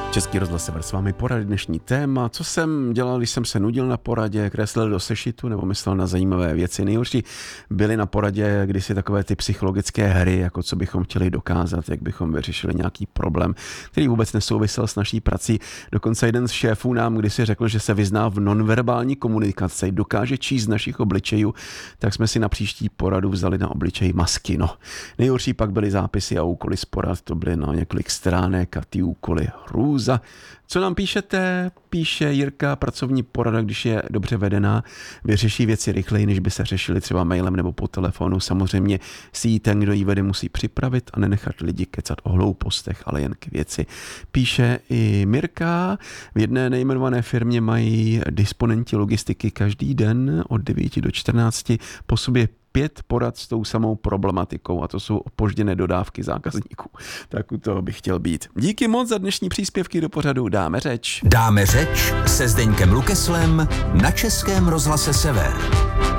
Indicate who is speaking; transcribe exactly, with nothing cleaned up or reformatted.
Speaker 1: Český rozhlas Sever s vámi, porady, dnešní téma. Co jsem dělal, když jsem se nudil na poradě, kreslil do sešitu nebo myslel na zajímavé věci. Nejhorší byly na poradě kdysi takové ty psychologické hry, jako co bychom chtěli dokázat, jak bychom vyřešili nějaký problém, který vůbec nesouvisel s naší prací. Dokonce jeden z šéfů nám kdysi řekl, že se vyzná v nonverbální komunikaci, dokáže číst z našich obličejů, tak jsme si na příští poradu vzali na obličej masky. No. Nejhorší pak byly zápisy a úkoly z porad, to byly na několik stránek a ty úkoly hrůza. Co nám píšete? Píše Jirka, pracovní porada, když je dobře vedená, vyřeší věci rychleji, než by se řešili třeba mailem nebo po telefonu. Samozřejmě si ji ten, kdo ji vede, musí připravit a nenechat lidi kecat o hloupostech, ale jen k věci. Píše i Mirka, v jedné nejmenované firmě mají disponenti logistiky každý den od devěti do čtrnácti po sobě pět porad s tou samou problematikou a to jsou opožděné dodávky zákazníků. Tak u toho bych chtěl být. Díky moc za dnešní příspěvky do pořadu Dáme řeč.
Speaker 2: Dáme řeč se Zdeňkem Lukeslem na Českém rozhlase Sever.